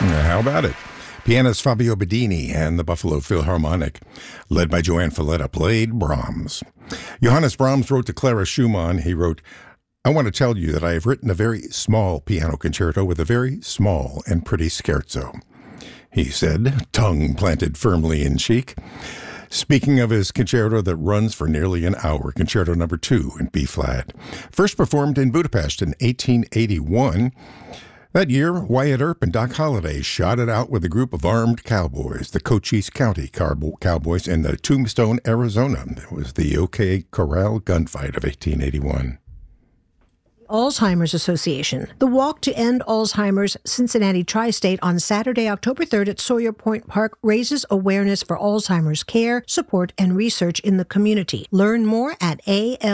How about it? Pianist Fabio Bedini and the Buffalo Philharmonic, led by Joanne Falletta, played Brahms. Johannes Brahms wrote to Clara Schumann, he wrote, "I want to tell you that I have written a very small piano concerto with a very small and pretty scherzo," he said, tongue planted firmly in cheek. Speaking of his concerto that runs for nearly an hour, Concerto No. 2 in B-flat. First performed in Budapest in 1881. That year, Wyatt Earp and Doc Holliday shot it out with a group of armed cowboys, the Cochise County Cowboys in the Tombstone, Arizona. It was the OK Corral gunfight of 1881. Alzheimer's Association. The Walk to End Alzheimer's Cincinnati Tri-State on Saturday, October 3rd at Sawyer Point Park raises awareness for Alzheimer's care, support, and research in the community. Learn more at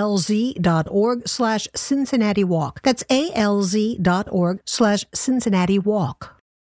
alz.org/Cincinnati Walk. That's alz.org/Cincinnati Walk.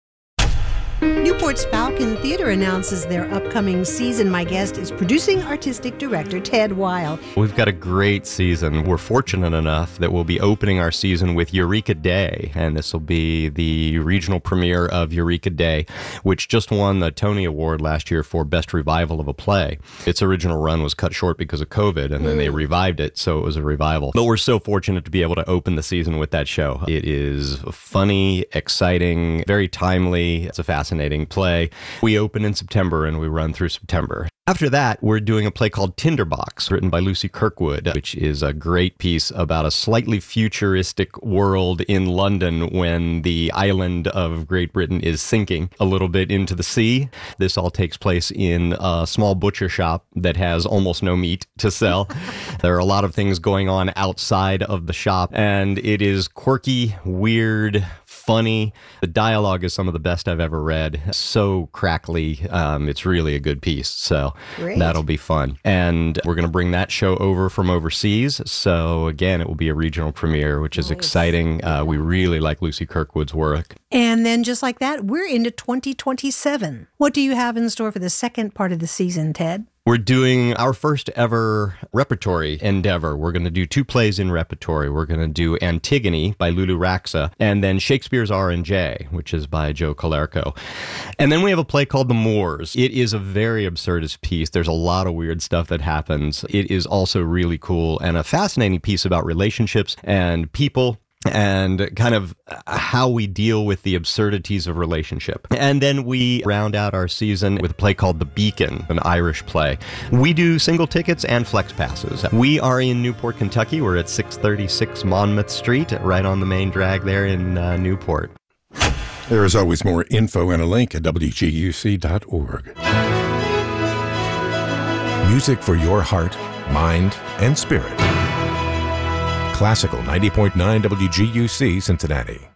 Newport's Falcon Theater announces their upcoming season. My guest is producing artistic director Ted Weil. We've got a great season. We're fortunate enough that we'll be opening our season with Eureka Day, and this will be the regional premiere of Eureka Day, which just won the Tony Award last year for Best Revival of a Play. Its original run was cut short because of COVID, and then they revived it, so it was a revival. But we're so fortunate to be able to open the season with that show. It is funny, exciting, very timely. It's a fascinating play. We open in September and we run through September. After that, we're doing a play called Tinderbox, written by Lucy Kirkwood, which is a great piece about a slightly futuristic world in London when the island of Great Britain is sinking a little bit into the sea. This all takes place in a small butcher shop that has almost no meat to sell. There are a lot of things going on outside of the shop, and it is quirky, weird, funny. The dialogue is some of the best I've ever read. So crackly. It's really a good piece. So Great. That'll be fun. And we're going to bring that show over from overseas. So again, it will be a regional premiere, which is exciting. We really like Lucy Kirkwood's work. And then just like that, we're into 2027. What do you have in store for the second part of the season, Ted? We're doing our first ever repertory endeavor. We're going to do 2 plays in repertory. We're going to do Antigone by Lulu Raxa, and then Shakespeare's R&J, which is by Joe Colerco. And then we have a play called The Moors. It is a very absurdist piece. There's a lot of weird stuff that happens. It is also really cool and a fascinating piece about relationships and people, and kind of how we deal with the absurdities of relationship. And then we round out our season with a play called The Beacon, an Irish play. We do single tickets and flex passes. We are in Newport, Kentucky. We're at 636 Monmouth Street, right on the main drag there in Newport. There is always more info and a link at WGUC.org. Music for your heart, mind, and spirit. Classical 90.9 WGUC Cincinnati.